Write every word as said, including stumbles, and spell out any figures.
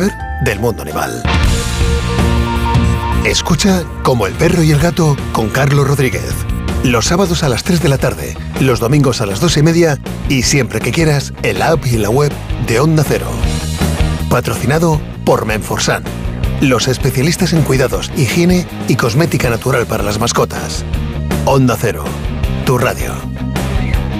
saber del mundo animal. Escucha Como el perro y el gato con Carlos Rodríguez. Los sábados a las tres de la tarde, los domingos a las dos y media y siempre que quieras en la app y en la web de Onda Cero. Patrocinado por Menforsan, los especialistas en cuidados, higiene y cosmética natural para las mascotas. Onda Cero, tu radio.